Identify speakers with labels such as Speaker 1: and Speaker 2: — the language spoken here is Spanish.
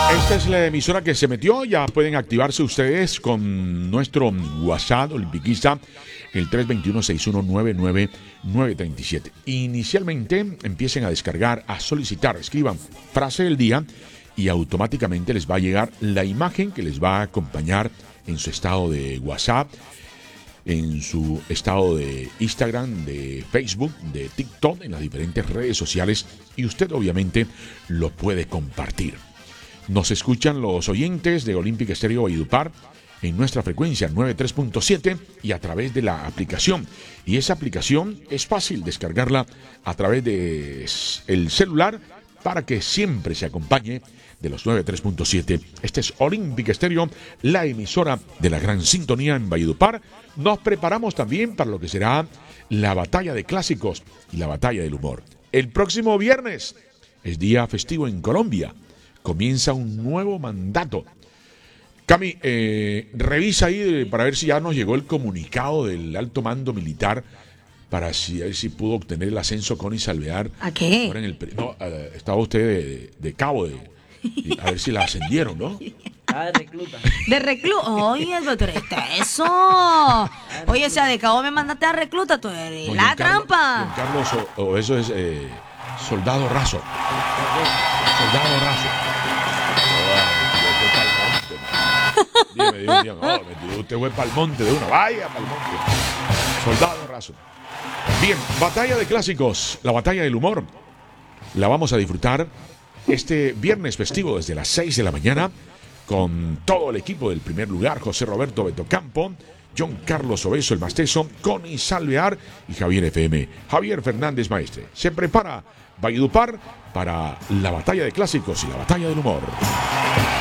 Speaker 1: Esta es la emisora que se metió. Ya pueden activarse ustedes con nuestro WhatsApp olimpiquista, el 321-6199937. Inicialmente empiecen a descargar, a solicitar, escriban frase del día y automáticamente les va a llegar la imagen que les va a acompañar en su estado de WhatsApp, en su estado de Instagram, de Facebook, de TikTok, en las diferentes redes sociales, y usted obviamente lo puede compartir. Nos escuchan los oyentes de Olympic Stereo Valledupar en nuestra frecuencia 93.7 y a través de la aplicación. Y esa aplicación es fácil descargarla a través de el celular para que siempre se acompañe de los 93.7. Este es Olympic Stereo, la emisora de la gran sintonía en Valledupar. Nos preparamos también para lo que será la batalla de clásicos y la batalla del humor. El próximo viernes es día festivo en Colombia. Comienza un nuevo mandato. Cami, revisa ahí para ver si ya nos llegó el comunicado del alto mando militar para ver si pudo obtener el ascenso Connie Salvear.
Speaker 2: ¿A qué?
Speaker 1: Ahora estaba usted de cabo a ver si la ascendieron, ¿no?
Speaker 3: De recluta.
Speaker 2: De recluta. Oye, pero eso. Oye, o sea, de cabo me mandaste a recluta, tú eres la trampa.
Speaker 1: Carlos, o eso es soldado raso. Soldado raso. Dime, usted fue para el monte de uno. Vaya para el monte. Soldado raso. Bien, batalla de clásicos, la batalla del humor. La vamos a disfrutar este viernes festivo desde las 6 de la mañana con todo el equipo del primer lugar: José Roberto Betocampo, John Carlos Obeso el Masteso, Connie Salvear y Javier FM, Javier Fernández Maestre. Se prepara Valledupar para la batalla de clásicos y la batalla del humor.